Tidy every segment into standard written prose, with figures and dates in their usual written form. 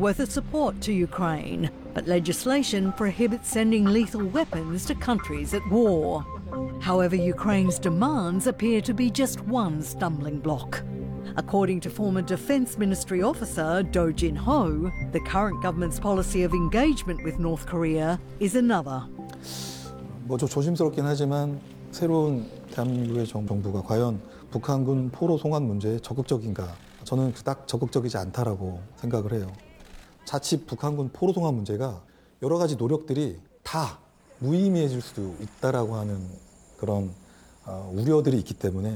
worth of support to Ukraine, but legislation prohibits sending lethal weapons to countries at war. However, Ukraine's demands appear to be just one stumbling block. According to former Defence Ministry officer Do Jin-ho, the current government's policy of engagement with North Korea is another. 좀 조심스럽긴 하지만 새로운 대한민국의 정부가 과연 북한군 포로 송환 문제에 적극적인가? 저는 딱 적극적이지 않다라고 생각을 해요. 자칫 북한군 포로 송환 문제가 여러 가지 노력들이 다 무의미해질 수도 있다라고 하는 그런 우려들이 있기 때문에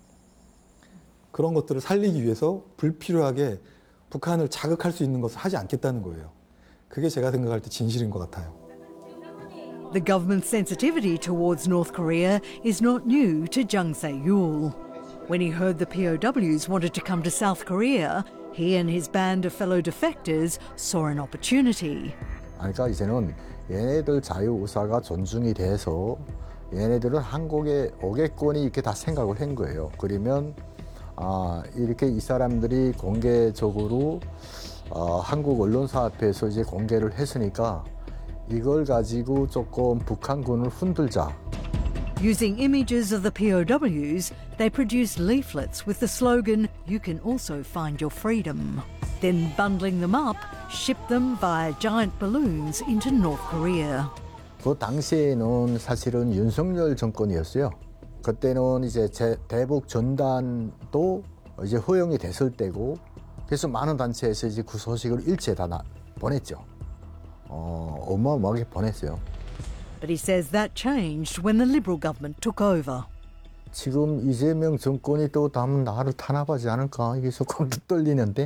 그런 것들을 살리기 위해서 불필요하게 북한을 자극할 수 있는 것을 하지 않겠다는 거예요. 그게 제가 생각할 때 진실인 것 같아요. The government's sensitivity towards North Korea is not new to Jung Se-yul. When he heard the POWs wanted to come to South Korea, he and his band of fellow defectors saw an opportunity. 그러니까 이제는 얘네들 자유의사가 존중이 돼서 얘네들은 한국에 오겠거니 이렇게 다 생각을 한 거예요. 그러면 이렇게 이 사람들이 공개적으로 한국 언론사 앞에서 이제 공개를 했으니까 이걸 가지고 조금 북한군을 흔들자. Using images of the POWs, they produced leaflets with the slogan, "You can also find your freedom." Then bundling them up, shipped them via giant balloons into North Korea. 그 당시에는 사실은 윤석열 정권이었어요. 그때는 이제 대북 전단도 이제 허용이 됐을 때고, 그래서 많은 단체에서 이제 그 소식을 일제히 다 보냈죠. 어마어마하게 보냈어요. But he says that changed when the Liberal government took over. 지금 이재명 정권이 또 다음 나라를 탄압하지 않을까 이게 조금 떨리는데.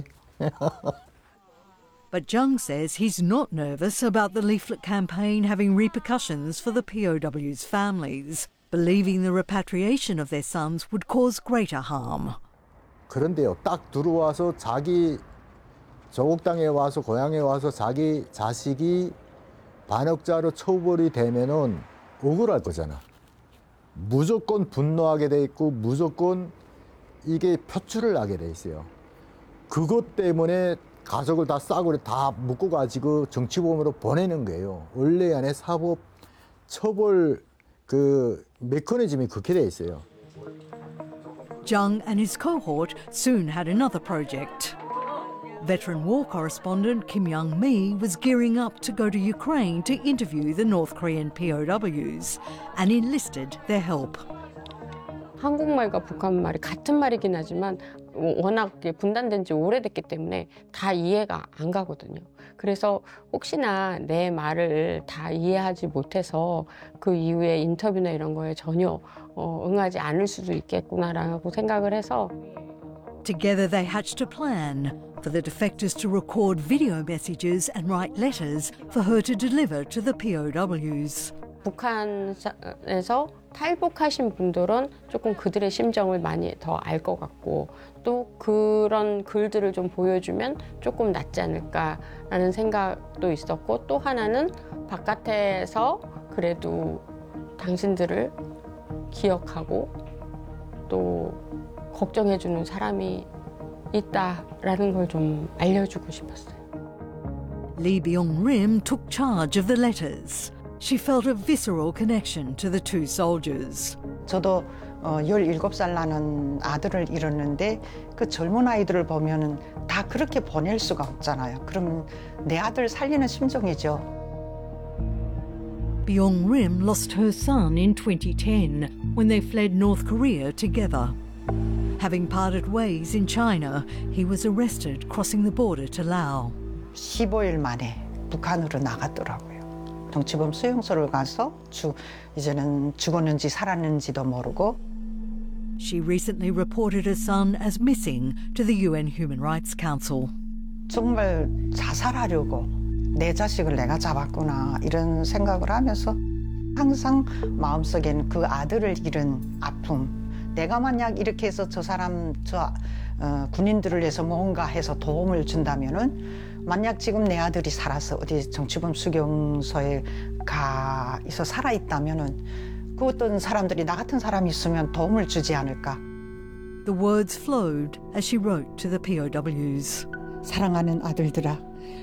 But Jung says he's not nervous about the leaflet campaign having repercussions for the POWs' families, believing the repatriation of their sons would cause greater harm. 그런데요, 딱 들어와서 자기 조국 땅에 와서 고향에 와서 자기 자식이 반역자로 처벌이 되면은 억울할 거잖아. 무조건 분노하게 돼 있고 무조건 이게 표출을 하게 돼 있어요. 그것 때문에 가족을 다 싸구려 다 묶고 가지고 정치범으로 보내는 거예요. 원래 안에 사법 처벌 그 메커니즘이 그렇게 돼 있어요. Jung and his cohort soon had another project. Veteran war correspondent Kim Young-mi was gearing up to go to Ukraine to interview the North Korean POWs and enlisted their help. 한국말과 북한말이 같은 말이긴 하지만 워낙 분단된 지 오래됐기 때문에 다 이해가 안 가거든요. 그래서 혹시나 내 말을 다 이해하지 못해서 그 이후에 인터뷰나 이런 거에 전혀 응하지 않을 수도 있겠구나라고 생각을 해서 Together they hatched a plan for the defectors to record video messages and write letters for her to deliver to the POWs. 북한에서 탈북하신 분들은 조금 그들의 심정을 많이 더 알 것 같고 또 그런 글들을 좀 보여주면 조금 낫지 않을까라는 생각도 있었고 또 하나는 바깥에서 그래도 당신들을 기억하고 또 걱정해주는 사람이 있다라는 걸 좀 알려주고 싶었어요. Lee Byung-rim took charge of the letters. She felt a visceral connection to the two soldiers. 저도 17살 나는 아들을 잃었는데 그 젊은 아이들을 보면은 다 그렇게 보낼 수가 없잖아요. 그럼 내 아들 살리는 심정이죠. Byung-rim lost her son in 2010 when they fled North Korea together. Having parted ways in China, he was arrested crossing the border to Laos. 15일 만에 북한으로 나갔더라고요. 정치범 수용소를 가서 이제는 죽었는지 살았는지도 모르고. She recently reported her son as missing to the UN Human Rights Council. 정말 자살하려고 내 자식을 내가 잡았구나 이런 생각을 하면서 항상 마음속에는 그 아들을 잃은 아픔. 내가 만약 이렇게 해서 저 군인들을 위해서 뭔가 해서 도움을 준다면은 만약 지금 내 아들이 살아서 어디 정치범 수용소에 가 있어 살아 있다면은 그 어떤 사람들이 나 같은 사람이 있으면 도움을 주지 않을까. The words flowed as she wrote to the POWs. 사랑하는 아들들아.